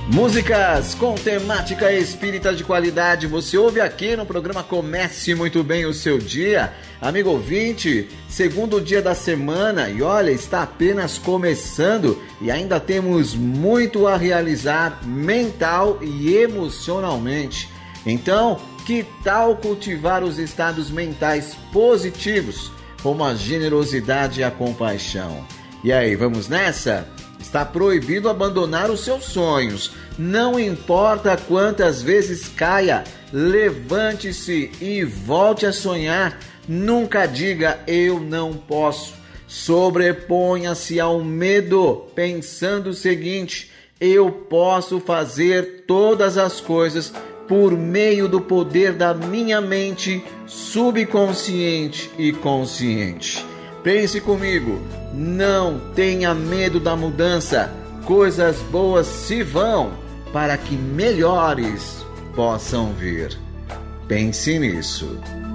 Músicas com temática espírita de qualidade, você ouve aqui no programa Comece Muito Bem o Seu Dia. Amigo ouvinte, segundo dia da semana e olha, está apenas começando e ainda temos muito a realizar mental e emocionalmente. Então, que tal cultivar os estados mentais positivos, como a generosidade e a compaixão? E aí, vamos nessa? Está proibido abandonar os seus sonhos. Não importa quantas vezes caia, levante-se e volte a sonhar. Nunca diga eu não posso. Sobreponha-se ao medo, pensando o seguinte: eu posso fazer todas as coisas por meio do poder da minha mente subconsciente e consciente. Pense comigo, não tenha medo da mudança, coisas boas se vão para que melhores possam vir. Pense nisso.